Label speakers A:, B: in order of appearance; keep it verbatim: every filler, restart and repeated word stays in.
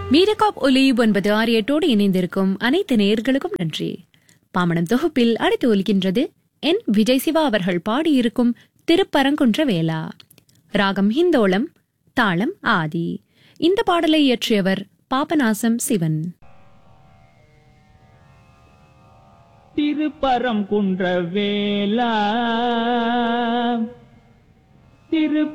A: மீரகாப் ஒலி ஒன்பது ஆறு எட்டோடு இணைந்திருக்கும் அனைத்து நேயர்களுக்கும் நன்றி. பாமணம் தொகுப்பில் அடுத்து ஒலிக்கின்றது என் விஜய் சிவா அவர்கள் பாடியிருக்கும் திருப்பரங்குன்ற வேளா. ராகம் ஹிந்தோளம், தாளம் ஆதி. இந்த பாடலை இயற்றியவர் பாபநாசம் சிவன்.
B: திருப்பரங்குன்ற வேளா திரு